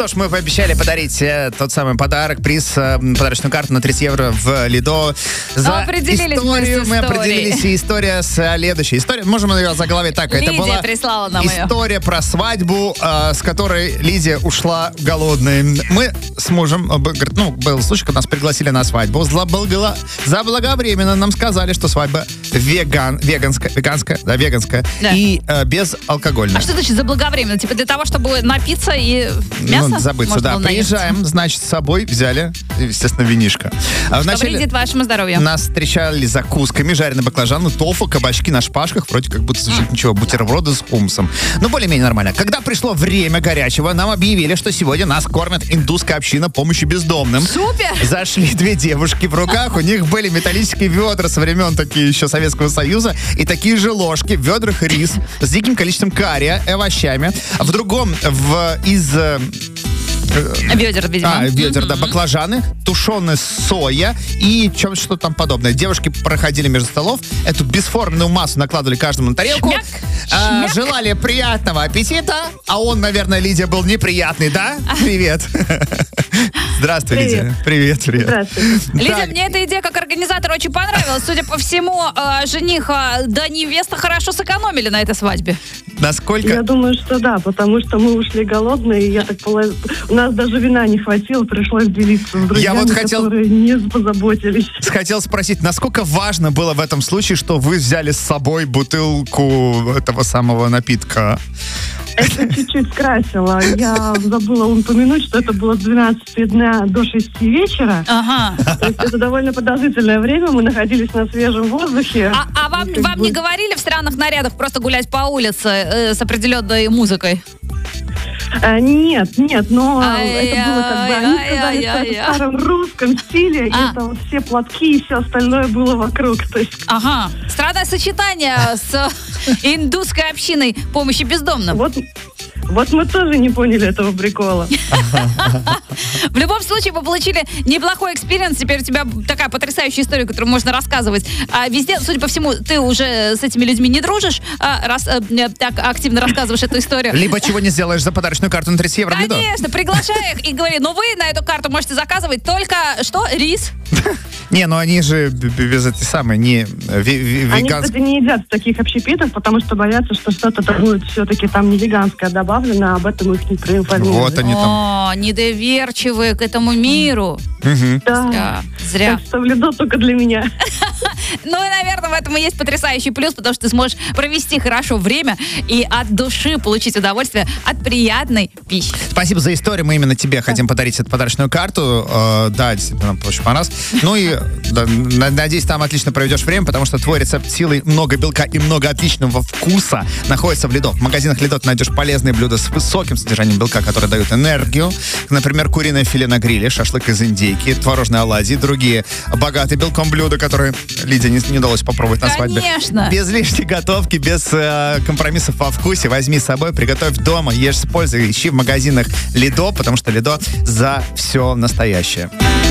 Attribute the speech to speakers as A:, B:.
A: что ж, мы пообещали подарить тот самый подарок, приз, подарочную карту на 30 евро в Лидо. За
B: определились
A: историю мы определились, и история следующая. История, можем ее заглавить так.
B: Лидия
A: это была
B: прислала нам
A: история про свадьбу, с которой Лидия ушла голодной. Мы с мужем, был случай, когда нас пригласили на свадьбу. Заблаговременно нам сказали, что свадьба веганская, да. И безалкогольная.
B: А что значит заблаговременно? Типа для того, чтобы напиться и мясо?
A: Забыться, да. Приезжаем, значит, с собой взяли, естественно, винишко.
B: Что вредит вашему здоровью?
A: Нас встречали закусками, жареные баклажаны, тофу, кабачки на шпажках, вроде как будто звучит ничего, бутерброды с хумусом. Но более-менее нормально. Когда пришло время горячего, нам объявили, что сегодня нас кормит индусская община помощи бездомным.
B: Супер!
A: Зашли две девушки в руках, у них были металлические ведра со времен такие еще Советского Союза, и такие же ложки, в ведрах рис с диким количеством кария, овощами. В другом из
B: ведер, видимо.
A: Ведер, да, баклажаны, тушеная соя и что-то там подобное. Девушки проходили между столов, эту бесформенную массу накладывали каждому на тарелку.
B: Шмяк.
A: Желали приятного аппетита, а он, наверное, Лидия, был неприятный, да? Привет. Здравствуй, Лидия. Привет.
C: Здравствуйте.
B: Лидия, мне эта идея как организатора очень понравилась. Судя по всему, жених да невеста хорошо сэкономили на этой свадьбе.
A: Насколько?
C: Я думаю, что да, потому что мы ушли голодные, и я так полагаю, у нас даже вина не хватило, пришлось делиться с друзьями, которые не позаботились.
A: Хотел спросить, насколько важно было в этом случае, что вы взяли с собой бутылку этого самого напитка?
C: Это чуть-чуть скрасило. Я забыла упомянуть, что это было с 12 дня до 6 вечера.
B: Ага.
C: То есть это довольно продолжительное время. Мы находились на свежем воздухе.
B: А вам не говорили в странных нарядах просто гулять по улице с определенной музыкой?
C: Нет, но это было как бы, они сказали, в старом русском стиле, и это вот все платки и все остальное было вокруг. То есть...
B: Ага, странное сочетание с индусской общиной помощи бездомным.
C: Вот мы тоже не поняли этого прикола.
B: В любом случае, мы получили неплохой экспириенс. Теперь у тебя такая потрясающая история, которую можно рассказывать. Везде, судя по всему, ты уже с этими людьми не дружишь, раз так активно рассказываешь эту историю.
A: Либо чего не сделаешь за подарочную карту на 30 евро.
B: Конечно, приглашай их и говори, вы на эту карту можете заказывать только, рис?
A: Не, они же без этой самой, не веганской.
C: Они, кстати, не едят таких общепитов, потому что боятся, что что-то будет все-таки там не веганское добавлено, об этом их не проинформировали.
A: Вот они там.
B: Недоверчивые к этому миру.
C: Да.
B: Зря.
C: Так что в Лидо только для меня.
B: И, наверное, в этом и есть потрясающий плюс, потому что ты сможешь провести хорошо время и от души получить удовольствие от приятной пищи.
A: Спасибо за историю. Мы именно тебе хотим подарить эту подарочную карту. Да, действительно, нам очень понравилось. И надеюсь, там отлично проведешь время, потому что твой рецепт силы, много белка и много отличного вкуса находится в Лидо. В магазинах Лидо ты найдешь полезные блюда с высоким содержанием белка, которые дают энергию. Например, куриное филе на гриле, шашлык из индейки, творожные оладьи, другие богатые белком блюда, которые Лидии не удалось попробовать на свадьбе.
B: Конечно.
A: Без лишней готовки, без компромиссов во вкусе. Возьми с собой, приготовь дома, ешь с пользой, ищи в магазинах Лидо, потому что Лидо за все настоящее.